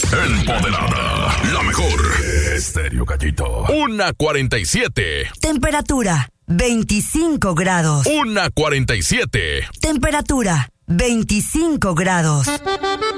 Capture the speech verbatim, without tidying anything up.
Empoderada, la mejor. Estéreo Gallito. Una cuarenta y siete. Temperatura, veinticinco grados. Una cuarenta y siete. Temperatura, veinticinco grados.